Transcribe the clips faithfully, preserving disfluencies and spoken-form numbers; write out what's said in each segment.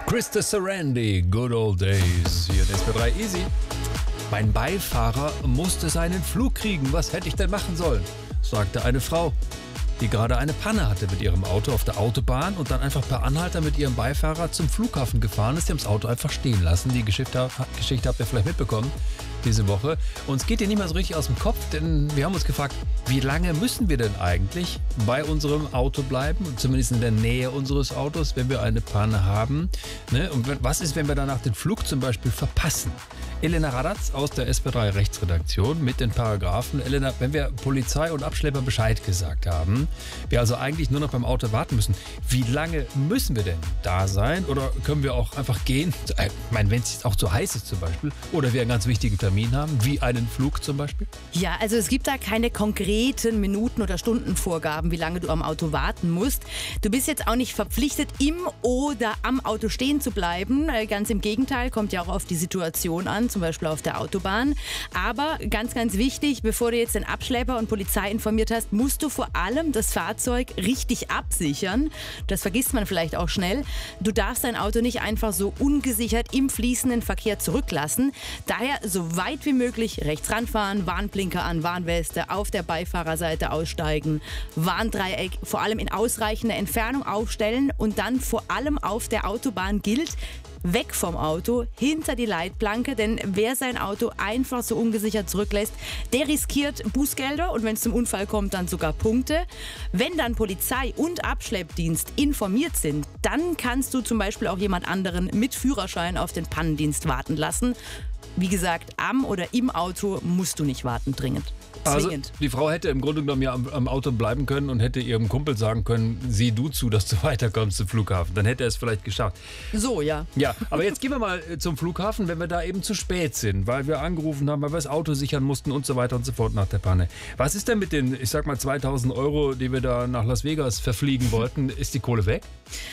Krista Sarandi, Good Old Days. Hier in S W R drei Easy. Mein Beifahrer musste seinen Flug kriegen. Was hätte ich denn machen sollen? Sagte eine Frau, die gerade eine Panne hatte mit ihrem Auto auf der Autobahn und dann einfach per Anhalter mit ihrem Beifahrer zum Flughafen gefahren ist. Die haben das Auto einfach stehen lassen. Die Geschichte, Geschichte habt ihr vielleicht mitbekommen diese Woche. Uns geht die nicht mehr so richtig aus dem Kopf, denn wir haben uns gefragt, wie lange müssen wir denn eigentlich bei unserem Auto bleiben, zumindest in der Nähe unseres Autos, wenn wir eine Panne haben. Ne? Und was ist, wenn wir danach den Flug zum Beispiel verpassen? Elena Radatz aus der S W R drei Rechtsredaktion mit den Paragraphen. Elena, wenn wir Polizei und Abschlepper Bescheid gesagt haben, wir also eigentlich nur noch beim Auto warten müssen, wie lange müssen wir denn da sein? Oder können wir auch einfach gehen? Ich meine, wenn es auch zu heiß ist zum Beispiel, oder wir einen ganz wichtigen Termin haben, wie einen Flug zum Beispiel? Ja, also es gibt da keine konkreten Minuten- oder Stundenvorgaben, wie lange du am Auto warten musst. Du bist jetzt auch nicht verpflichtet, im oder am Auto stehen zu bleiben. Ganz im Gegenteil, kommt ja auch auf die Situation an, zum Beispiel auf der Autobahn. Aber ganz, ganz wichtig, bevor du jetzt den Abschlepper und Polizei informiert hast, musst du vor allem das Fahrzeug richtig absichern. Das vergisst man vielleicht auch schnell. Du darfst dein Auto nicht einfach so ungesichert im fließenden Verkehr zurücklassen. Daher so weit wie möglich rechts ranfahren, Warnblinker an, Warnweste, auf der Beifahrerseite aussteigen, Warndreieck vor allem in ausreichender Entfernung aufstellen und dann vor allem auf der Autobahn gilt, weg vom Auto, hinter die Leitplanke, denn wer sein Auto einfach so ungesichert zurücklässt, der riskiert Bußgelder und wenn es zum Unfall kommt, dann sogar Punkte. Wenn dann Polizei und Abschleppdienst informiert sind, dann kannst du zum Beispiel auch jemand anderen mit Führerschein auf den Pannendienst warten lassen. Wie gesagt, am oder im Auto musst du nicht warten, dringend. Zwingend. Also die Frau hätte im Grunde genommen ja am, am Auto bleiben können und hätte ihrem Kumpel sagen können, sieh du zu, dass du weiterkommst zum Flughafen. Dann hätte er es vielleicht geschafft. So, ja. Ja, aber jetzt gehen wir mal zum Flughafen, wenn wir da eben zu spät sind, weil wir angerufen haben, weil wir das Auto sichern mussten und so weiter und so fort nach der Panne. Was ist denn mit den, ich sag mal, zweitausend Euro, die wir da nach Las Vegas verfliegen wollten? Ist die Kohle weg?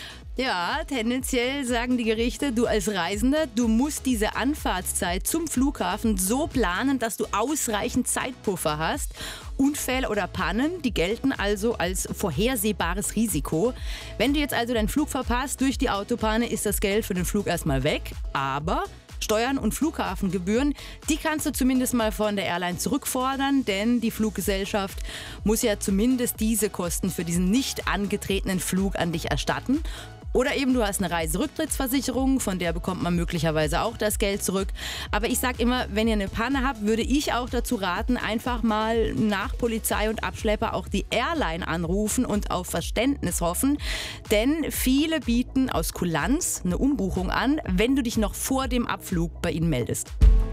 Ja, tendenziell sagen die Gerichte, du als Reisender, du musst diese Anfahrtszeit zum Flughafen so planen, dass du ausreichend Zeitpuffer hast. Unfälle oder Pannen, die gelten also als vorhersehbares Risiko. Wenn du jetzt also deinen Flug verpasst durch die Autopanne, ist das Geld für den Flug erstmal weg, aber Steuern und Flughafengebühren, die kannst du zumindest mal von der Airline zurückfordern, denn die Fluggesellschaft muss ja zumindest diese Kosten für diesen nicht angetretenen Flug an dich erstatten. Oder eben du hast eine Reiserücktrittsversicherung, von der bekommt man möglicherweise auch das Geld zurück. Aber ich sage immer, wenn ihr eine Panne habt, würde ich auch dazu raten, einfach mal nach Polizei und Abschlepper auch die Airline anrufen und auf Verständnis hoffen. Denn viele bieten aus Kulanz eine Umbuchung an, wenn du dich noch vor dem Abflug bei ihnen meldest.